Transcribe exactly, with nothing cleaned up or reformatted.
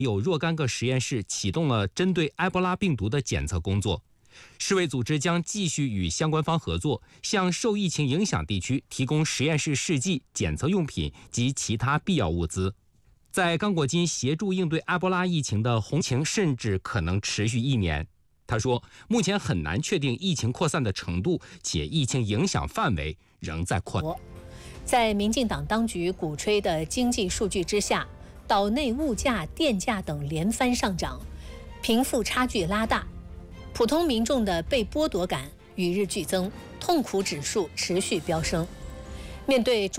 有若干个实验室启动了针对埃博拉病毒的检测工作。世卫组织将继续与相关方合作，向受疫情影响地区提供实验室试剂、检测用品及其他必要物资。在刚果金协助应对埃博拉疫情的红情甚至可能持续一年。他说，目前很难确定疫情扩散的程度，且疫情影响范围仍在扩大。 在民进党当局鼓吹的经济数据之下，岛内物价、电价等连番上涨，贫富差距拉大，普通民众的被剥夺感与日俱增，痛苦指数持续飙升。面对